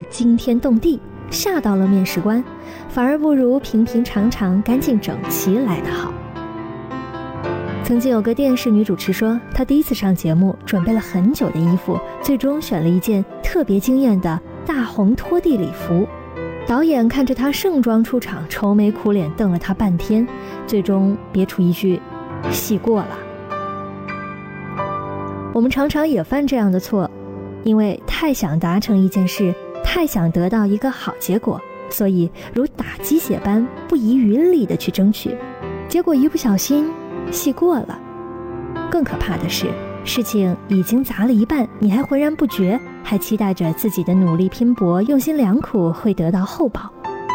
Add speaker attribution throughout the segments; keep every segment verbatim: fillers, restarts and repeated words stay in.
Speaker 1: 惊天动地，吓到了面试官，反而不如平平常常干净整齐来得好。曾经有个电视女主持说，她第一次上节目准备了很久的衣服，最终选了一件特别惊艳的大红拖地礼服。导演看着她盛装出场，愁眉苦脸瞪了她半天，最终憋出一句戏过了。我们常常也犯这样的错，因为太想达成一件事，太想得到一个好结果，所以如打鸡血般不遗余力地去争取，结果一不小心戏过了。更可怕的是，事情已经砸了一半，你还浑然不觉，还期待着自己的努力拼搏、用心良苦会得到厚报。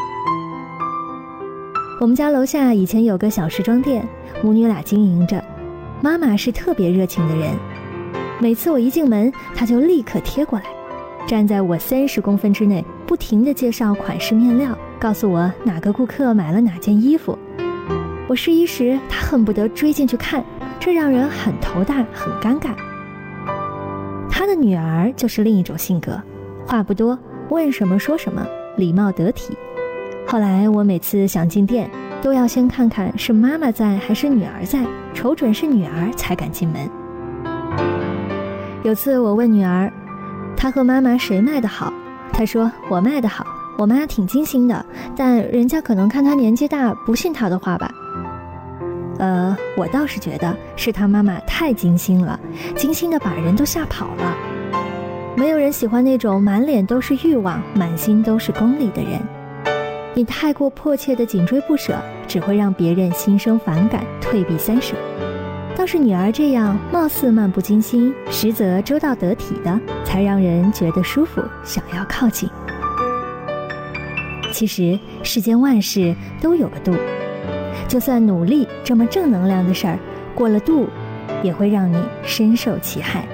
Speaker 1: 我们家楼下以前有个小时装店，母女俩经营着，妈妈是特别热情的人，每次我一进门，她就立刻贴过来，站在我三十公分之内，不停地介绍款式面料，告诉我哪个顾客买了哪件衣服。我试衣时，她恨不得追进去看，这让人很头大，很尴尬。她的女儿就是另一种性格，话不多，问什么说什么，礼貌得体。后来我每次想进店，都要先看看是妈妈在还是女儿在，瞅准是女儿才敢进门。有次我问女儿，她和妈妈谁卖得好？她说我卖得好，我妈挺精心的，但人家可能看她年纪大，不信她的话吧。呃，我倒是觉得是她妈妈太精心了，精心的把人都吓跑了。没有人喜欢那种满脸都是欲望，满心都是功利的人。你太过迫切的紧追不舍，只会让别人心生反感，退避三舍。倒是女儿这样貌似漫不经心，实则周到得体的，才让人觉得舒服，想要靠近。其实世间万事都有个度，就算努力这么正能量的事儿，过了度也会让你深受其害。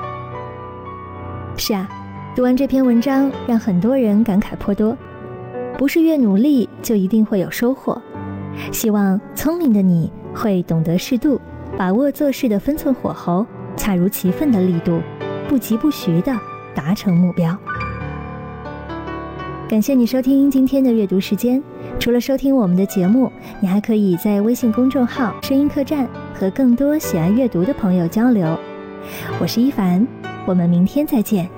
Speaker 1: 是啊，读完这篇文章，让很多人感慨颇多。不是越努力就一定会有收获，希望聪明的你会懂得适度，把握做事的分寸火候，恰如其分的力度，不疾不徐地达成目标。感谢你收听今天的阅读时间，除了收听我们的节目，你还可以在微信公众号声音客栈和更多喜爱阅读的朋友交流。我是一凡，我们明天再见。